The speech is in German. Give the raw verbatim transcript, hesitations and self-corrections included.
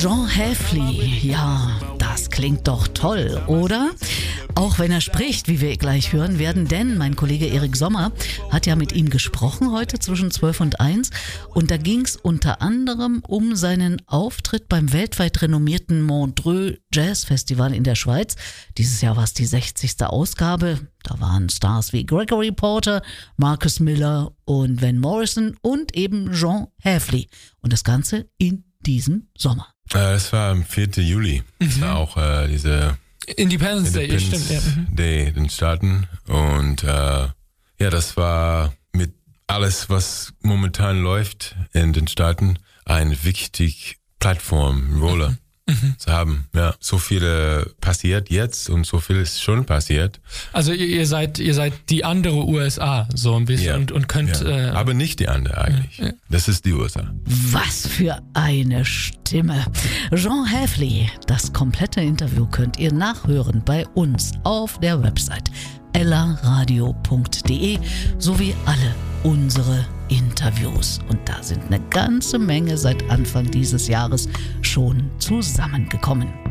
Jean Häfli, ja, das klingt doch toll, oder? Auch wenn er spricht, wie wir gleich hören werden, denn mein Kollege Erik Sommer hat ja mit ihm gesprochen heute zwischen zwölf und eins und da ging es unter anderem um seinen Auftritt beim weltweit renommierten Montreux Jazz Festival in der Schweiz. Dieses Jahr war es die sechzigste Ausgabe. Da waren Stars wie Gregory Porter, Marcus Miller und Van Morrison und eben Jean Häfli. Und das Ganze in diesem Sommer. Äh, es war am vierten Juli. Es Mhm. war auch äh, diese Independence Day, Independence stimmt. Ja. Mhm. Day in den Staaten. Und äh, ja, das war mit alles, was momentan läuft in den Staaten, eine wichtige Plattform, Roller Mhm. zu haben. Ja, so viele passiert jetzt und so viel ist schon passiert. Also ihr, ihr seid ihr seid die andere U S A so ein bisschen Ja. und, und könnt... Ja. Äh, Aber nicht die andere eigentlich. Ja. Das ist die Ursache. Was für eine Stimme. Jean Häfli, das komplette Interview könnt ihr nachhören bei uns auf der Website ella radio punkt de sowie alle unsere Interviews. Und da sind eine ganze Menge seit Anfang dieses Jahres schon zusammengekommen.